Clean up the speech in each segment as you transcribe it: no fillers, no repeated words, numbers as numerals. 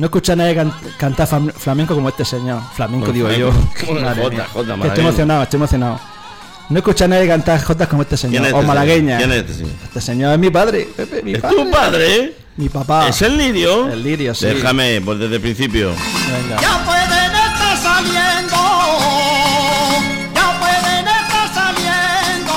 No escuché a nadie cantar flamenco como este señor. Flamenco, digo yo. Estoy emocionado. No escuché a nadie cantar jotas como este señor. O malagueña. ¿Quién es este señor? Este señor es mi padre. Pepe, mi padre. ¿Es tu padre? Mi papá. ¿Es el Lirio? El Lirio, sí. Déjame, pues desde el principio. Venga. Ya pueden estar saliendo. Ya pueden estar saliendo.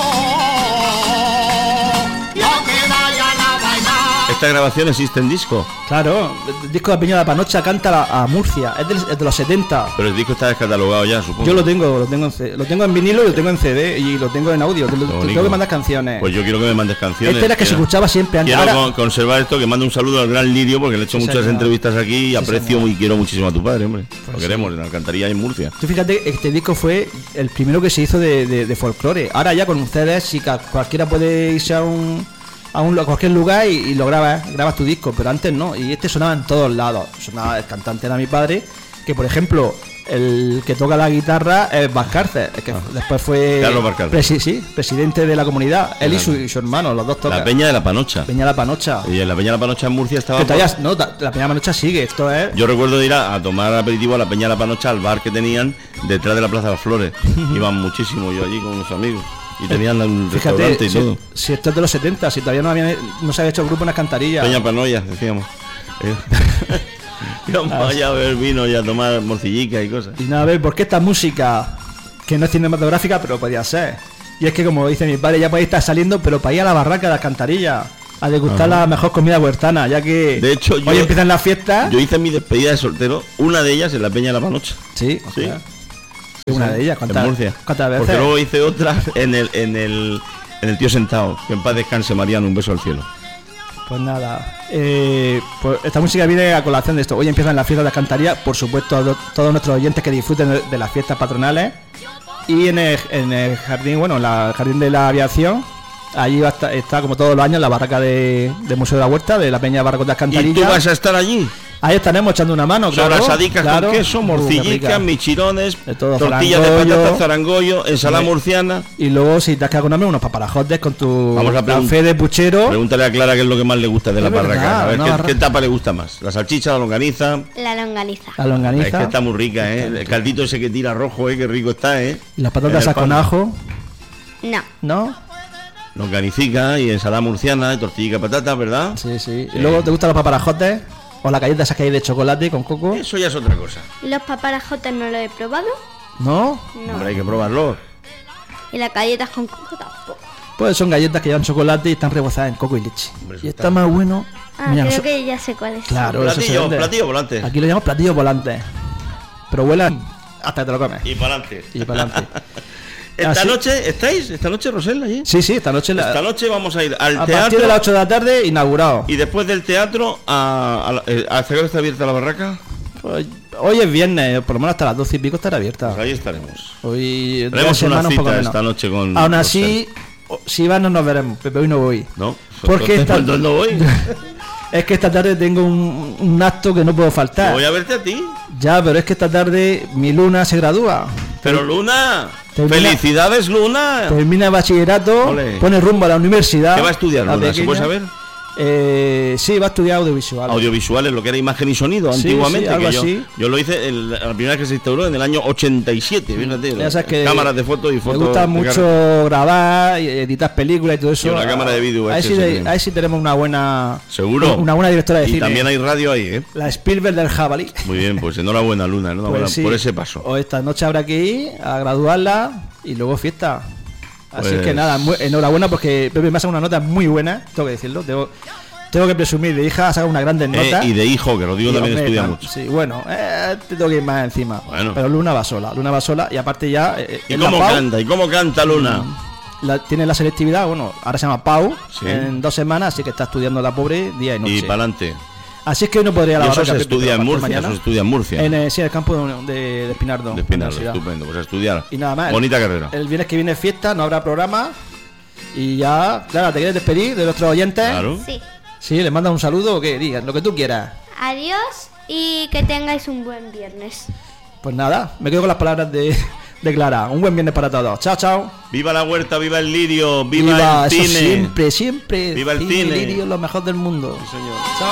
Lo que vayan a bailar. ¿Esta grabación existe en disco? Claro, el disco de Peña de la Panocha canta a Murcia. Es de los 70. Pero el disco está descatalogado ya, supongo. Yo lo tengo en vinilo y lo tengo en CD y lo tengo en audio. Te tengo que mandar canciones. Pues yo quiero que me mandes canciones. Este era que se escuchaba siempre antes. Quiero conservar esto, que mande un saludo al gran Lirio, porque le he hecho muchas entrevistas aquí y aprecio y quiero muchísimo a tu padre, hombre. Lo queremos, en la alcantarilla en Murcia. Tú fíjate, este disco fue el primero que se hizo de folclore. Ahora ya con ustedes, si cualquiera puede irse a cualquier lugar y lo grabas tu disco, pero antes no, y este sonaba en todos lados. Sonaba, el cantante era mi padre, que por ejemplo el que toca la guitarra es Valcárcel, que después fue presidente de la comunidad, él y su hermano, los dos tocan. La Peña de la Panocha. Peña de la Panocha. Y en la Peña de la Panocha en Murcia estaba... La Peña de la Panocha sigue, esto es... Yo recuerdo de ir a tomar aperitivo a la Peña de la Panocha, al bar que tenían detrás de la Plaza de las Flores. Iban muchísimo yo allí con unos amigos. Y tenían un restaurante y todo. Si esto es de los 70, si todavía no se había hecho grupo en las cantarillas. Peña Panoya, decíamos. Íbamos allá a beber vino y a tomar morcillica y cosas. Y nada, a ver, ¿por qué esta música, que no es cinematográfica, pero podía ser? Y es que, como dice mi padre, ya podéis estar saliendo, pero para ir a la barraca de las cantarillas, a degustar la mejor comida huertana, ya que de hecho, hoy empiezan las fiestas. Yo hice mi despedida de soltero, una de ellas en la Peña de la Panocha. Sí. Una de ellas, ¿cuántas veces? Porque luego hice otra en el Tío Sentado, que en paz descanse Mariano, un beso al cielo. Pues nada, pues esta música viene a colación de esto. Hoy empiezan las fiestas de Alcantarilla, por supuesto todos nuestros oyentes que disfruten de las fiestas patronales. Y en el jardín, bueno, en el jardín de la aviación, allí está como todos los años la barraca de Museo de la Huerta, de la Peña de Barracos de Alcantarilla. ¿Y tú vas a estar allí? Ahí estaremos echando una mano, Sobrasadicas con queso, morcillicas, michirones, tortillas de patata, zarangollo, ensalada murciana. Y luego, si te has quedado con hambre, unos paparajotes con tu café de puchero. Pregúntale a Clara qué es lo que más le gusta de la barraca. A ver, ¿qué tapa le gusta más? ¿La salchicha, la longaniza? La longaniza. La longaniza. Es que está muy rica, ¿eh? El caldito ese que tira rojo, qué rico está, ¿eh? ¿Y las patatas con ajo? No. ¿No? Longanicica y ensalada murciana, y tortilla de patata, ¿verdad? Sí. ¿Y luego te gustan los paparajotes? ¿O las galletas esas que hay de chocolate con coco? Eso ya es otra cosa. Los paparajotes no los he probado. ¿No? Hombre, hay que probarlo. Y las galletas con coco tampoco. Pues son galletas que llevan chocolate y están rebozadas en coco y leche. Hombre, y está más bueno. Mira, creo que ya sé cuál es. Claro, platillo volante. Aquí lo llamamos platillo volante. Pero vuelan hasta que te lo comes. Y para adelante. ¿Esta noche, Rosel, allí? Sí, esta noche. Esta noche vamos a ir al teatro. A partir de las 8 de la tarde, inaugurado. Y después del teatro, ¿hasta qué hora está abierta la barraca? Pues, hoy es viernes, por lo menos hasta las 12 y pico estará abierta. Pues ahí estaremos. Hoy tenemos una cita esta noche con... Aún así, si vas no nos veremos, Pepe, hoy no voy. ¿No? Porque no voy. Es que esta tarde tengo un acto que no puedo faltar. ¿Voy a verte a ti? Ya, pero es que esta tarde mi Luna se gradúa. Pero Luna, felicidades Luna. Termina el bachillerato, pone rumbo a la universidad. ¿Qué va a estudiar Luna? ¿Se puede saber? Sí, va a estudiar audiovisuales. Audiovisuales, lo que era imagen y sonido antiguamente. Sí, algo así. Yo lo hice la primera vez que se instauró en el año 87, fíjate. Cámaras de fotos y fotos. Me gusta mucho grabar, editar películas y todo eso. Y una cámara de vídeo. Ahí sí tenemos una buena... Seguro. Una buena directora de cine. Y también hay radio ahí, ¿eh? La Spielberg del Jabalí. Muy bien, pues enhorabuena Luna, enhorabuena por ese paso. O esta noche habrá que ir a graduarla y luego fiesta. Así que nada, enhorabuena porque Pepe me ha sacado una nota muy buena, tengo que decirlo. Tengo que presumir de hija, ha sacado una grande nota. Y de hijo, que lo digo, también estudia mucho. Sí, bueno, te tengo que ir más encima. Bueno. Pero Luna va sola y aparte ya... ¿Y cómo canta Luna? Tiene la selectividad, bueno, ahora se llama Pau, en 2 semanas, así que está estudiando la pobre día y noche. Y para adelante. Así es que hoy no podría la barraca. Eso se estudia en Murcia, Sí, en el campo de Espinardo. De Espinardo, estupendo, pues a estudiar. Y nada más. Bonita carrera. El viernes que viene fiesta, no habrá programa. Y ya, Clara, ¿te quieres despedir de nuestros oyentes? Claro. Sí. Sí, ¿les mandas un saludo o qué? Digas, lo que tú quieras. Adiós y que tengáis un buen viernes. Pues nada, me quedo con las palabras de Clara. Un buen viernes para todos. Chao, chao. Viva la huerta, viva el lirio, viva el cine. Siempre. Viva el cine. Lirio, lo mejor del mundo. Sí, señor. Chao.